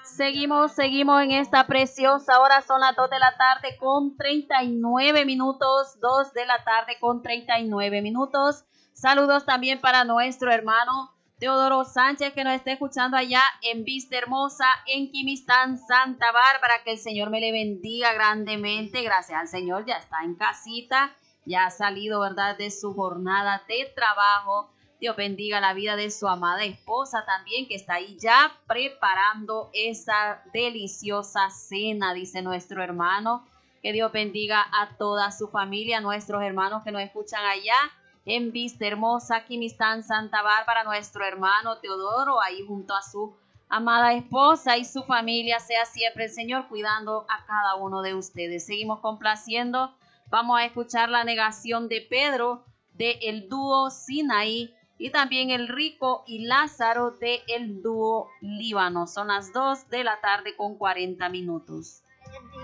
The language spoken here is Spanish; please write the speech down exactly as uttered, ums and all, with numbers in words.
Seguimos, seguimos en esta preciosa hora, son las dos de la tarde con treinta y nueve minutos, dos de la tarde con treinta y nueve minutos. Saludos también para nuestro hermano Teodoro Sánchez, que nos está escuchando allá en Vista Hermosa, en Quimistán, Santa Bárbara. Que el Señor me le bendiga grandemente. Gracias al Señor, ya está en casita, ya ha salido, ¿verdad?, de su jornada de trabajo. Dios bendiga la vida de su amada esposa también, que está ahí ya preparando esa deliciosa cena, dice nuestro hermano. Que Dios bendiga a toda su familia, nuestros hermanos que nos escuchan allá en Vista Hermosa, Quimistán, Santa Bárbara, nuestro hermano Teodoro, ahí junto a su amada esposa y su familia. Sea siempre el Señor cuidando a cada uno de ustedes. Seguimos complaciendo. Vamos a escuchar la negación de Pedro de el dúo Sinaí y también el Rico y Lázaro de el dúo Líbano. Son las dos de la tarde con cuarenta minutos.